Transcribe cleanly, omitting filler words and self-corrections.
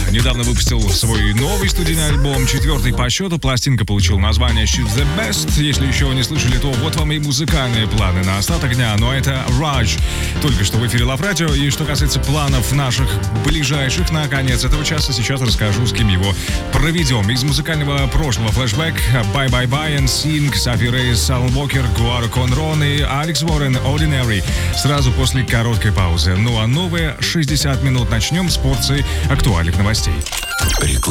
недавно выпустил свой новый студийный альбом, 4-й по счету. Пластинка получила название She's the Best. Если еще не слышали, то вот вам и музыкальные планы на остаток дня. Но это Raj. Только что в эфире Love Radio. И что касается планов наших ближайших на конец этого часа, сейчас расскажу, с кем его проведем. Из музыкального прошлого флешбэк Bye Bye Bye and Sing, Софи Рейс, Алан Уокер, Гуаро Конрон и Алекс Уоррен Ordinary. Сразу после короткой паузы. Ну а новые 60 минут начнем с порции актуальных новостей.